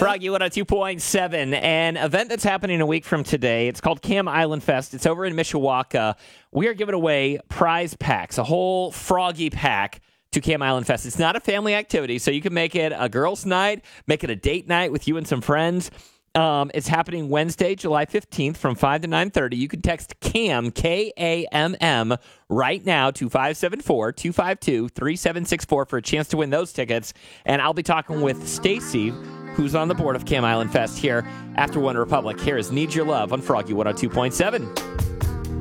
Froggy 102.7, an event that's happening a week from today. It's called Cam Island Fest. It's over in Mishawaka. We are giving away prize packs, a whole Froggy pack to Cam Island Fest. It's not a family activity, so you can make it a girls' night, make it a date night with you and some friends. It's happening Wednesday, July 15th from 5 to 9:30. You can text CAM, K-A-M-M, right now to 574-252-3764 for a chance to win those tickets. And I'll be talking with Stacy, who's on the board of Cam Island Fest here after One Republic. Here is Need Your Love on Froggy 102.7.